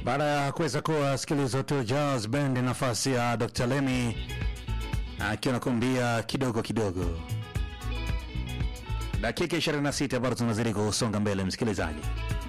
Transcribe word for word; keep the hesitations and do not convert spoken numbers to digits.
Baada ya kuweza kuwasikiliza tu Jazz Band nafasi ya Doctor Lemmy akiwa nakumbia kidogo kidogo. Dakika ishirini na sita bado tunazidi kusonga mbele msikilizaji.